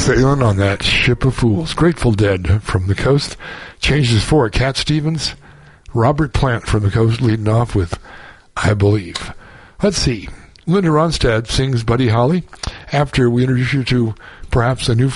Sailing on that ship of fools. Grateful Dead from the coast. Changes 4. Cat Stevens. Robert Plant from the coast leading off with I Believe. Let's see. Linda Ronstadt sings Buddy Holly. After we introduce you to perhaps a new